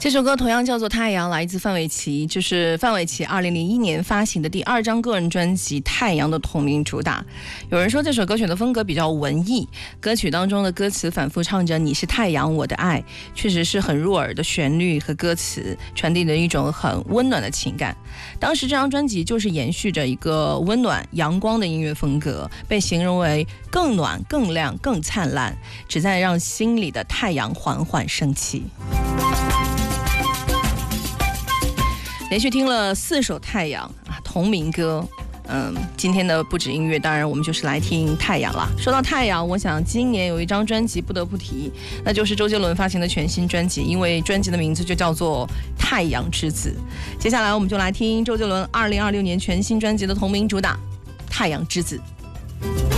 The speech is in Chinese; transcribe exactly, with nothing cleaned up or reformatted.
这首歌同样叫做《太阳》，来自范玮琪，就是范玮琪二零零一年发行的第二张个人专辑《太阳》的同名主打。有人说这首歌曲的风格比较文艺，歌曲当中的歌词反复唱着你是太阳我的爱，确实是很入耳的旋律和歌词，传递了一种很温暖的情感。当时这张专辑就是延续着一个温暖阳光的音乐风格，被形容为更暖更亮更灿烂，旨在让心里的太阳缓缓升起。连续听了四首太阳啊同名歌，嗯，今天的不止音乐，当然我们就是来听太阳啦。说到太阳，我想今年有一张专辑不得不提，那就是周杰伦发行的全新专辑，因为专辑的名字就叫做《太阳之子》。接下来我们就来听周杰伦二零二六年全新专辑的同名主打《太阳之子》。